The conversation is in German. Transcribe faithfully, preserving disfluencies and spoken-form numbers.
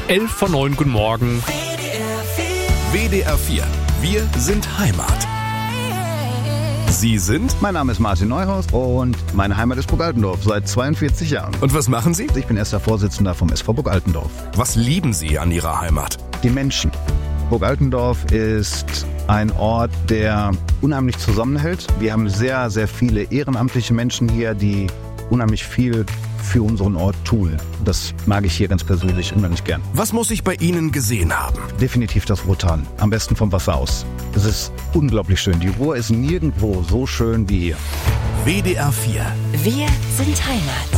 elf vor neun, guten Morgen. W D R vier. Wir sind Heimat. Sie sind? Mein Name ist Martin Neuhaus und meine Heimat ist Burg Altendorf seit zweiundvierzig Jahren. Und was machen Sie? Ich bin erster Vorsitzender vom S V Burg Altendorf. Was lieben Sie an Ihrer Heimat? Die Menschen. Burg Altendorf ist ein Ort, der unheimlich zusammenhält. Wir haben sehr, sehr viele ehrenamtliche Menschen hier, die unheimlich viel für unseren Ort tun. Das mag ich hier ganz persönlich unheimlich gern. Was muss ich bei Ihnen gesehen haben? Definitiv das Ruhrtal. Am besten vom Wasser aus. Es ist unglaublich schön. Die Ruhr ist nirgendwo so schön wie hier. W D R vier. Wir sind Heimat.